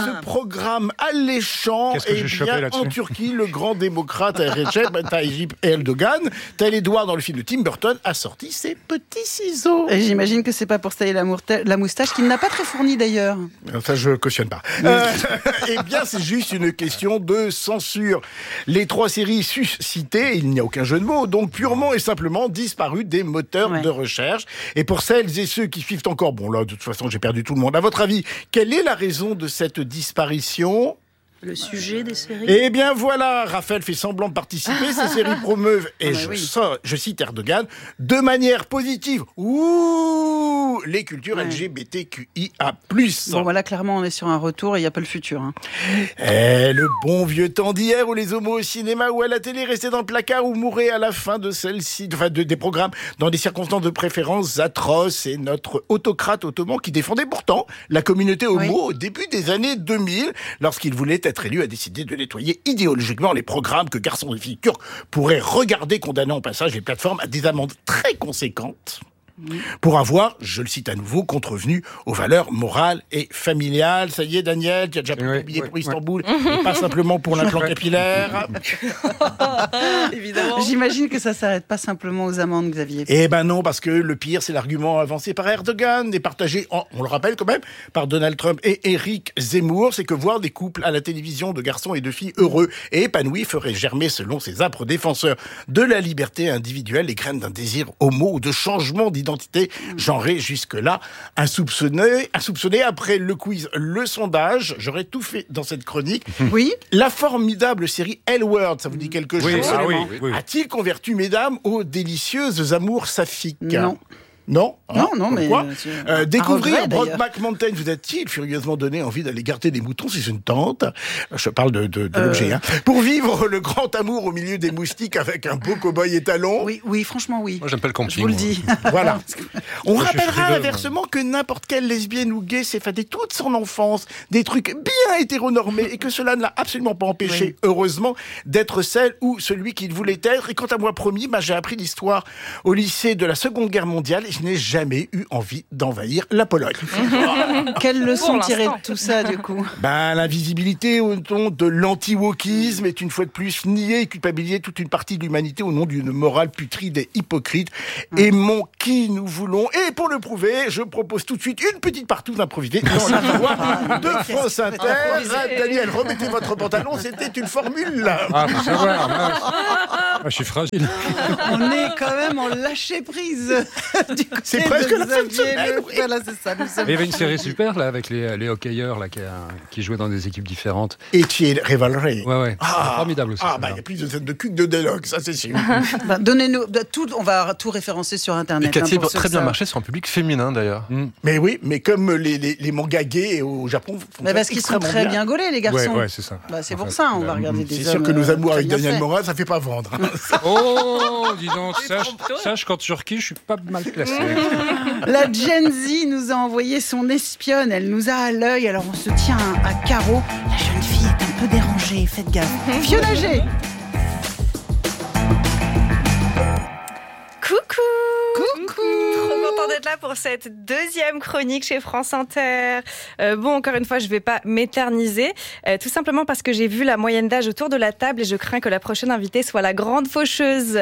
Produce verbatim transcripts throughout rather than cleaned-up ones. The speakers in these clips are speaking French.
Ce programme alléchant Qu'est-ce que et j'ai chopé bien là-dessus en Turquie, le grand démocrate Recep Tayyip Erdogan, tel Edouard dans le film de Tim Burton, a sorti ses petits ciseaux. Et j'imagine que c'est pas pour se tailler la, mourta- la moustache, qu'il n'a pas très fourni d'ailleurs. Ça, je cautionne pas. Euh, eh bien, c'est juste une question de censure. Les trois séries suscitées, il n'y a aucun jeu de mots, donc purement et simplement disparues des moteurs ouais. de recherche. Et pour celles et ceux qui suivent encore, bon là, de toute façon, j'ai perdu tout le monde. À votre avis, quelle est la raison de cette disparition? Le sujet des séries. Eh bien voilà, Raphaël fait semblant de participer. Ces séries promeuvent, et ah bah je, oui. so, je cite Erdogan, de manière positive. Ouh, les cultures ouais. L G B T Q I A plus. Bon voilà, clairement on est sur un retour et il n'y a pas le futur. Hein. Eh, le bon vieux temps d'hier où les homos au cinéma ou à la télé restaient dans le placard ou mouraient à la fin de celle-ci, enfin de, des programmes dans des circonstances de préférence atroces. Et notre autocrate ottoman qui défendait pourtant la communauté homo oui. au début des années deux mille, lorsqu'il voulait être être élu, a décidé de nettoyer idéologiquement les programmes que garçons et filles turcs pourraient regarder, condamnant au passage les plateformes à des amendes très conséquentes pour avoir, je le cite à nouveau, contrevenu aux valeurs morales et familiales. Ça y est, Daniel, tu as déjà pris ton billet pour Istanbul, ouais. et pas simplement pour l'implant capillaire. Évidemment. J'imagine que ça s'arrête pas simplement aux amendes, Xavier. Eh ben non, parce que le pire, c'est l'argument avancé par Erdogan et partagé, en, on le rappelle quand même, par Donald Trump et Éric Zemmour, c'est que voir des couples à la télévision de garçons et de filles heureux et épanouis ferait germer, selon ces âpres défenseurs de la liberté individuelle, les graines d'un désir homo ou de changement d'identité genrée jusque-là insoupçonnée. Insoupçonnée après le quiz, le sondage, j'aurais tout fait dans cette chronique. Oui. La formidable série L-Word, ça vous dit quelque oui, chose? Ah oui, oui. A-t-il converti, mesdames, aux délicieuses amours saphiques? Non. Non, hein, non, non, mais quoi euh, découvrir regret, Brokeback Mountain vous a-t-il furieusement donné envie d'aller garder des moutons si c'est une tente? Je parle de, de, de euh... l'objet. Hein. Pour vivre le grand amour au milieu des moustiques avec un beau cow-boy étalon. Oui, oui, franchement, oui. Moi, j'aime pas le camping. Je vous le dis. Voilà. On moi, rappellera inversement que n'importe quelle lesbienne ou gay s'est fait toute son enfance des trucs bien hétéronormés et que cela ne l'a absolument pas empêché, oui. heureusement, d'être celle ou celui qu'il voulait être. Et quant à moi, promis, bah, j'ai appris l'histoire au lycée de la Seconde Guerre mondiale et je n'ai jamais eu envie d'envahir la Pologne. Quelle leçon tirer de tout ça, du coup? Ben, l'invisibilité au nom de l'anti-wokisme est une fois de plus nier et culpabiliser toute une partie de l'humanité au nom d'une morale putride et hypocrite. Mmh. Aimons qui nous voulons. Et pour le prouver, je propose tout de suite une petite partouze improvisée dans la voix de France Inter. Daniel, remettez votre pantalon, c'était une formule, là. Ah, faut savoir. Moi, je suis fragile. On est quand même en lâcher prise. Du côté c'est presque la fin de Xavier, semaine. le... Voilà, c'est ça. Nous sommes... Il y avait une série super là avec les, les hockeyeurs là qui, a, qui jouaient dans des équipes différentes. Et Thierry Rivalry. Ouais ouais. Ah, formidable aussi. Ah bah il y a plus de scènes de cul que de dialogue, ça c'est sûr. bah, donnez-nous tout, on va tout référencer sur internet. Et Cathy hein, a très bien ça... marché sur un public féminin d'ailleurs. Mm. Mais oui, mais comme les, les, les mangas gays au Japon font mais parce qu'ils sont très bien, bien gaulés les garçons. Ouais, ouais c'est ça. Bah, c'est en pour fait, ça, on va regarder des c'est hommes. C'est sûr que nos amours avec Daniel fait. Morin, ça fait pas vendre. Oh, dis donc, sache, sache qu'en Turquie, je suis pas mal placé. La Gen Z nous a envoyé son espionne, elle nous a à l'œil, alors on se tient à carreau. La jeune fille est un peu dérangée, faites gaffe. Fiona G. Coucou. Coucou. Trop contente d'être là pour cette deuxième chronique chez France Inter. Euh, bon, encore une fois, je ne vais pas m'éterniser, euh, tout simplement parce que j'ai vu la moyenne d'âge autour de la table et je crains que la prochaine invitée soit la grande faucheuse.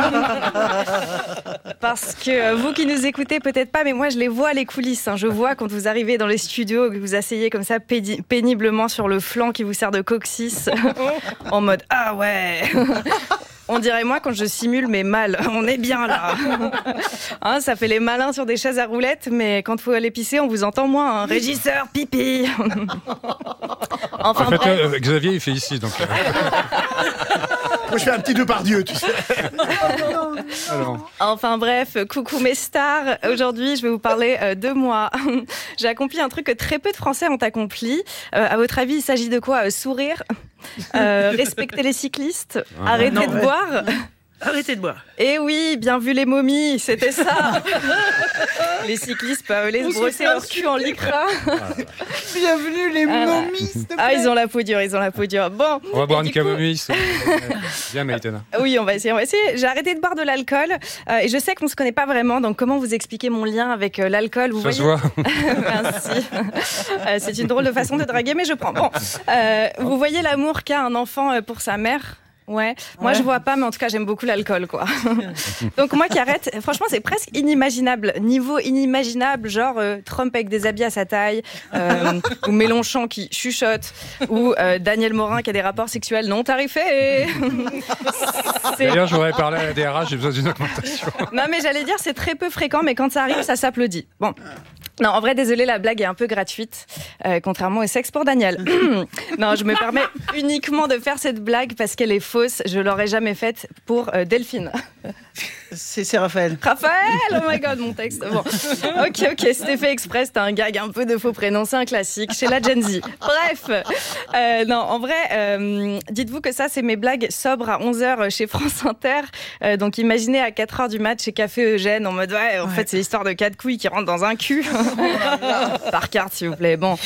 Parce que euh, vous qui nous écoutez, peut-être pas, mais moi je les vois les coulisses. Hein. Je vois quand vous arrivez dans les studios, que vous asseyez comme ça pédi- péniblement sur le flanc qui vous sert de coccyx, en mode « Ah ouais !» On dirait moi quand je simule mes mal. On est bien là. Hein, ça fait les malins sur des chaises à roulettes, mais quand il faut aller pisser, on vous entend moins. Hein. Régisseur, pipi. Enfin, en fait, bref. euh, Xavier, il fait ici. Donc, euh... Moi, je fais un petit Depardieu, tu sais. Alors. Enfin bref, coucou mes stars. Aujourd'hui, je vais vous parler euh, de moi. J'ai accompli un truc que très peu de Français ont accompli. Euh, à votre avis, il s'agit de quoi ? euh, Sourire, euh, respecter les cyclistes, ah, arrêter non, de ouais. boire. Arrêtez de boire. Et oui, bien vu les momies, c'était ça. Les cyclistes peuvent aller se brosser leur cul en lycra. Bienvenue les Ah, momies, s'il te plaît. Ah, ils ont la peau dure, ils ont la peau dure. Bon. On va boire Et une du coup- camomille. ça. Viens, Maïtena. Oui, on va essayer, on va essayer. J'ai arrêté de boire de l'alcool euh, et je sais qu'on se connaît pas vraiment, donc comment vous expliquer mon lien avec euh, l'alcool, vous Ça se voyez voit. Merci. Euh, c'est une drôle de façon de draguer, mais je prends. Bon, euh, vous voyez l'amour qu'a un enfant euh, pour sa mère. Ouais, moi Ouais. je vois pas, mais en tout cas j'aime beaucoup l'alcool, quoi. Donc moi qui arrête, franchement c'est presque inimaginable, niveau inimaginable, genre euh, Trump avec des habits à sa taille, euh, ou Mélenchon qui chuchote, ou euh, Daniel Morin qui a des rapports sexuels non tarifés. C'est- D'ailleurs, je voudrais parler à la D R H, j'ai besoin d'une augmentation. Non mais j'allais dire c'est très peu fréquent, mais quand ça arrive ça s'applaudit. Bon. Non, en vrai, désolé, la blague est un peu gratuite, euh, contrairement au sexe pour Daniel. Non, je me permets uniquement de faire cette blague parce qu'elle est fausse. Je l'aurais jamais faite pour euh, Delphine. C'est, c'est Raphaël. Raphaël, oh my god, mon texte. Bon, ok, ok, c'était fait exprès, c'était un gag un peu de faux prénom, c'est un classique chez la Gen Z. Bref, euh, non, en vrai, euh, dites-vous que ça, c'est mes blagues sobres à onze heures chez France Inter. Euh, donc imaginez à quatre heures du mat chez Café Eugène en mode ouais, en Ouais. fait, c'est l'histoire de quatre couilles qui rentrent dans un cul. Par carte, s'il vous plaît. Bon.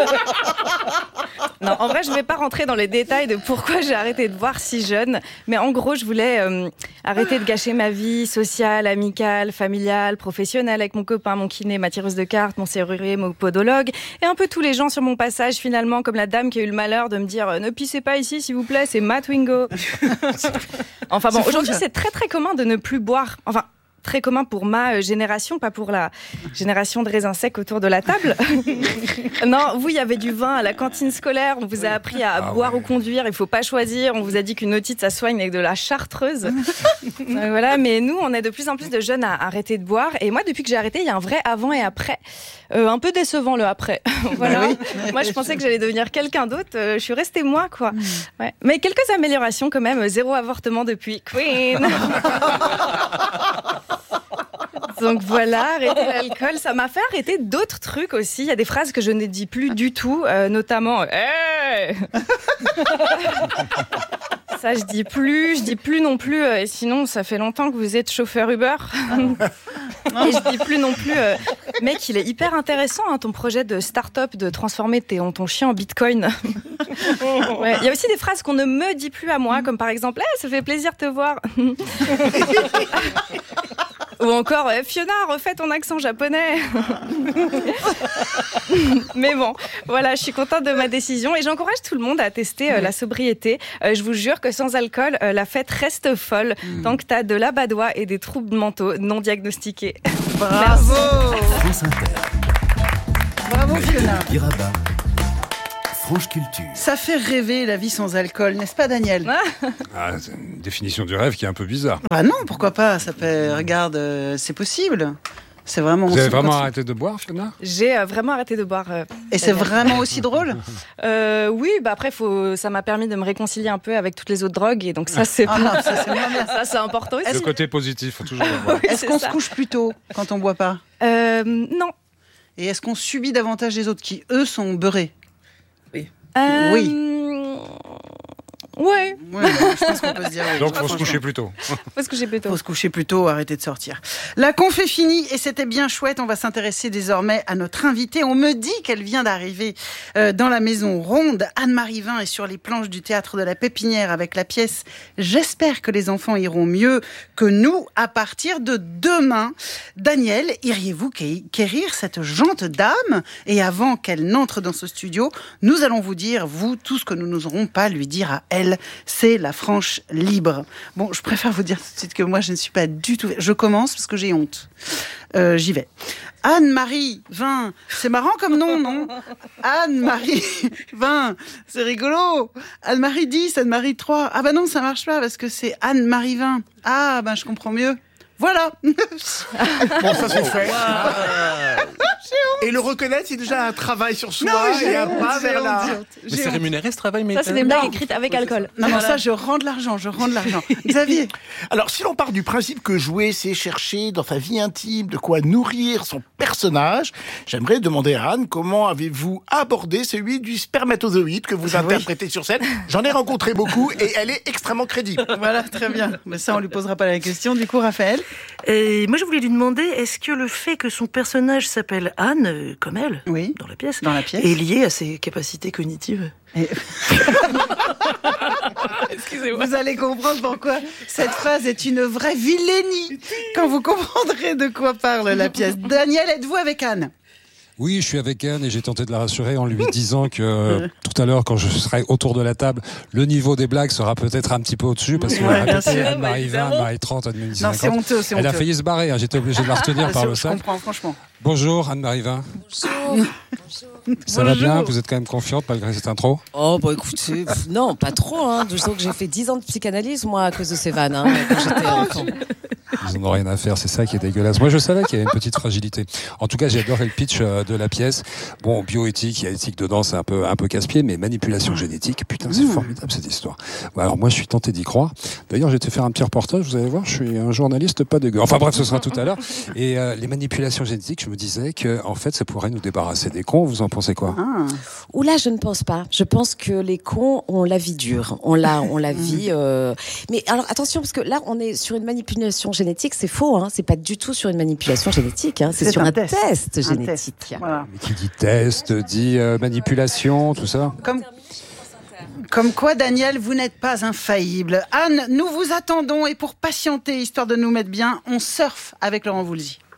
Non, en vrai, je ne vais pas rentrer dans les détails de pourquoi j'ai arrêté de boire si jeune. Mais en gros, je voulais euh, arrêter de gâcher ma vie sociale, amicale, familiale, professionnelle avec mon copain, mon kiné, ma tireuse de cartes, mon serrurier, mon podologue et un peu tous les gens sur mon passage finalement, comme la dame qui a eu le malheur de me dire euh, ne pissez pas ici, s'il vous plaît, c'est Matt Wingo. Enfin bon, C'est fou, aujourd'hui, ça. c'est très très commun de ne plus boire. Enfin. Très commun pour ma euh, génération, pas pour la génération de raisins secs autour de la table. Non, vous, il y avait du vin à la cantine scolaire. On vous a appris à Ah boire ouais. ou conduire. Il faut pas choisir. On vous a dit qu'une otite, ça soigne avec de la chartreuse. Donc voilà. Mais nous, on est de plus en plus de jeunes à arrêter de boire. Et moi, depuis que j'ai arrêté, il y a un vrai avant et après. Euh, un peu décevant le après. Voilà. Bah oui. Moi, je pensais que j'allais devenir quelqu'un d'autre. Euh, je suis restée moi, quoi. Ouais. Mais quelques améliorations quand même. Zéro avortement depuis Queen. Donc voilà, arrêter l'alcool, ça m'a fait arrêter d'autres trucs aussi. Il y a des phrases que je ne dis plus du tout, euh, notamment hey ça je dis plus, je dis plus non plus. Euh, et sinon, ça fait longtemps que vous êtes chauffeur Uber. Et je dis plus non plus. Euh, mec, il est hyper intéressant hein, ton projet de start-up de transformer ton, ton chien en Bitcoin. Ouais. Il y a aussi des phrases qu'on ne me dit plus à moi, comme par exemple, hey, ça fait plaisir de te voir. Ou encore, euh, Fiona, refais ton accent japonais. Mais bon, voilà, je suis contente de ma décision et j'encourage tout le monde à tester euh, la sobriété. Euh, je vous jure que sans alcool, euh, la fête reste folle tant que t'as de l'abadois et des troubles mentaux non diagnostiqués. Bravo. France Inter, Bravo Fiona. Iraba, Franche Culture. Ça fait rêver la vie sans alcool, n'est-ce pas Daniel? Ah, c'est une définition du rêve qui est un peu bizarre. Bah non, pourquoi pas? Ça peut... Regarde, euh, c'est possible. C'est vraiment. Vous avez vraiment quand- arrêté de boire, Fiona? J'ai euh, vraiment arrêté de boire. euh, Et c'est vraiment aussi drôle. euh, oui, bah après, faut... ça m'a permis de me réconcilier un peu avec toutes les autres drogues et donc ça, c'est Ah, ça, c'est moins bien. ça, c'est important aussi. Le côté positif, faut toujours le voir. Oui, Est-ce c'est qu'on ça. se couche plus tôt quand on boit pas? Euh, non. Et est-ce qu'on subit davantage les autres qui, eux, sont beurrés? Euh, Oui. Ouais, Oui, je pense qu'on peut se dire. oui. Donc, faut se Franchement. coucher plus tôt. parce que j'ai plutôt. Faut se coucher plus tôt, arrêter de sortir. La conf est finie et c'était bien chouette. On va s'intéresser désormais à notre invitée. On me dit qu'elle vient d'arriver euh, dans la maison ronde. Anne-Marie Vin est sur les planches du théâtre de la Pépinière avec la pièce « J'espère que les enfants iront mieux que nous » à partir de demain. Daniel, iriez-vous qué- quérir cette jante dame? Et avant qu'elle n'entre dans ce studio, nous allons vous dire, vous, tout ce que nous n'oserons pas lui dire à elle. C'est la franche libre. Bon, je préfère vous dire tout de suite que moi, je ne suis pas du tout... Je commence parce que j'ai honte. Euh, j'y vais. Anne-Marie Vin, c'est marrant comme nom, non? Anne-Marie Vin, c'est rigolo. Anne-Marie dix, Anne-Marie trois. Ah bah non, ça marche pas parce que c'est Anne-Marie Vin. Ah bah je comprends mieux. Voilà. Bon, ça c'est fait. Et le reconnaître, c'est déjà un travail sur soi j'ai et un honte, pas j'ai vers la... honte, j'ai honte. Mais J'ai c'est honte. rémunéré ce travail, mais Ça, c'est des blagues écrites avec alcool. Non, non, Voilà. ça, je rends de l'argent, je rends de l'argent. Xavier. Alors, si l'on part du principe que jouer, c'est chercher dans sa vie intime de quoi nourrir son personnage, j'aimerais demander à Anne, comment avez-vous abordé celui du spermatozoïde que vous interprétez sur scène? J'en ai rencontré beaucoup et elle est extrêmement crédible. Voilà, très bien. Mais ça, on lui posera pas la question. Du coup, Raphaël. Et moi, je voulais lui demander, est-ce que le fait que son personnage s'appelle Anne, euh, comme elle, Oui. dans la pièce, Dans la pièce. est lié à ses capacités cognitives? Et- Vous allez comprendre pourquoi cette phrase est une vraie vilainie quand vous comprendrez de quoi parle la pièce. Daniel, êtes-vous avec Anne? Oui, je suis avec Anne et j'ai tenté de la rassurer en lui disant que euh, tout à l'heure, quand je serai autour de la table, le niveau des blagues sera peut-être un petit peu au-dessus parce qu'elle Ouais, a bien répété sûr. Anne-Marie vingt, Anne-Marie trente, Anne-Marie Non, c'est cinquante. honteux, c'est Elle a honteux. failli se barrer, hein, j'étais obligé de la retenir par le Je sac. comprends, franchement. Bonjour Anne-Marie vingt. Ça va bien? Vous êtes quand même confiante malgré cette intro? Oh, bah écoutez, pff, non, pas trop. Hein. Je sens que j'ai fait dix ans de psychanalyse, moi, à cause de ces vannes, hein, quand j'étais enfant. Ils en ont rien à faire, c'est ça qui est dégueulasse. Moi, je savais qu'il y avait une petite fragilité. En tout cas, j'ai adoré le pitch euh, de la pièce. Bon, bioéthique, il y a éthique dedans, c'est un peu, un peu casse-pied, mais manipulation génétique, putain, c'est formidable cette histoire. Bon, alors moi, je suis tenté d'y croire. D'ailleurs, j'ai été faire un petit reportage, vous allez voir, je suis un journaliste pas dégueu. Enfin bref, ce sera tout à l'heure. Et euh, les manipulations génétiques, je me disais que, en fait, ça pourrait nous débarrasser des cons. Vous en pensez quoi? Ah. Oula, je ne pense pas. Je pense que les cons ont la vie dure. On la, on la vit. Euh... Mais alors, attention, parce que là, on est sur une manipulation génétique, c'est faux. Hein. C'est pas du tout sur une manipulation génétique. Hein. C'est, C'est sur un un, test. test, Un génétique. test, voilà. Mais qui dit test, dit euh, manipulation, tout ça. Comme, comme quoi, Daniel, vous n'êtes pas infaillible. Anne, nous vous attendons et pour patienter, histoire de nous mettre bien, on surfe avec Laurent Voulzy.